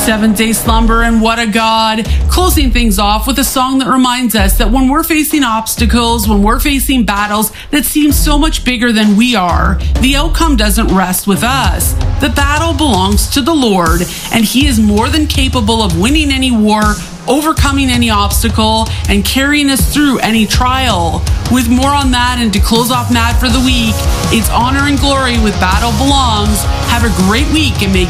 Seventh-day Slumber and What a God, closing things off with a song that reminds us that when we're facing obstacles, when we're facing battles that seem so much bigger than we are, the outcome doesn't rest with us. The battle belongs to the Lord, and He is more than capable of winning any war, overcoming any obstacle, and carrying us through any trial. With more on that and to close off Mad for the week, it's Honor and Glory with Battle Belongs. Have a great week and may